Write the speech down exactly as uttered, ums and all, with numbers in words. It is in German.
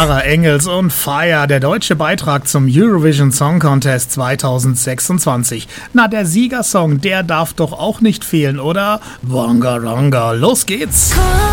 Sarah Engels und Fire, der deutsche Beitrag zum Eurovision Song Contest zweitausendsechsundzwanzig. Na, der Siegersong, der darf doch auch nicht fehlen, oder? Wonga Wonga, los geht's!